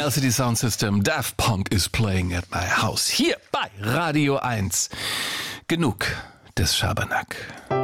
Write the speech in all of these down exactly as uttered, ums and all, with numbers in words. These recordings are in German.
L C D Sound System, Daft Punk is playing at my house. Hier bei Radio eins. Genug des Schabernack.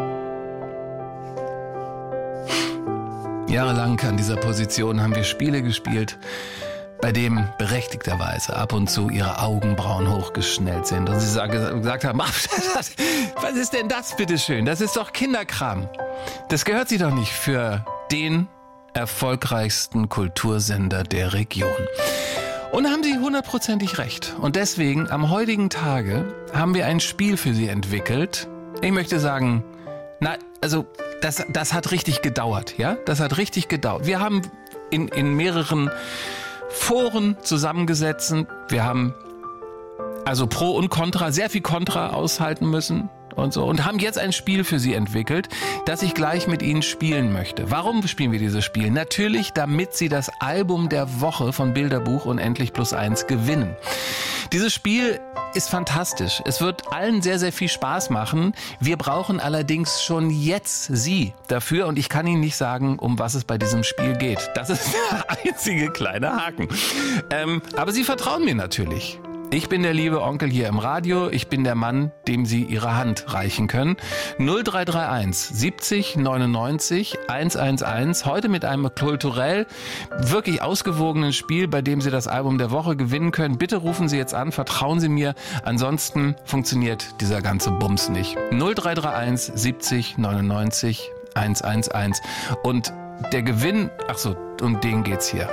Jahrelang an dieser Position haben wir Spiele gespielt, bei dem berechtigterweise ab und zu ihre Augenbrauen hochgeschnellt sind und sie gesagt haben, was ist denn das bitteschön? Das ist doch Kinderkram. Das gehört sie doch nicht für den erfolgreichsten Kultursender der Region. Und da haben sie hundertprozentig recht. Und deswegen, am heutigen Tage, haben wir ein Spiel für sie entwickelt. Ich möchte sagen, na, also, das, das hat richtig gedauert, ja? Das hat richtig gedauert. Wir haben in, in mehreren Foren zusammengesetzt. Wir haben also Pro und Contra, sehr viel Contra aushalten müssen. Und so. Und haben jetzt ein Spiel für Sie entwickelt, das ich gleich mit Ihnen spielen möchte. Warum spielen wir dieses Spiel? Natürlich, damit Sie das Album der Woche von Bilderbuch Unendlich plus eins gewinnen. Dieses Spiel ist fantastisch. Es wird allen sehr, sehr viel Spaß machen. Wir brauchen allerdings schon jetzt Sie dafür. Und ich kann Ihnen nicht sagen, um was es bei diesem Spiel geht. Das ist der einzige kleine Haken. Ähm, aber Sie vertrauen mir natürlich. Ich bin der liebe Onkel hier im Radio. Ich bin der Mann, dem Sie Ihre Hand reichen können. null drei drei eins siebzig neunundneunzig hundertelf. Heute mit einem kulturell wirklich ausgewogenen Spiel, bei dem Sie das Album der Woche gewinnen können. Bitte rufen Sie jetzt an, vertrauen Sie mir. Ansonsten funktioniert dieser ganze Bums nicht. null drei drei eins siebzig neunundneunzig hundertelf. Und der Gewinn, ach so, um den geht's hier.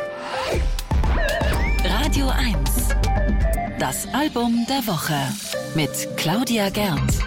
Radio eins. Das Album der Woche mit Claudia Gernt.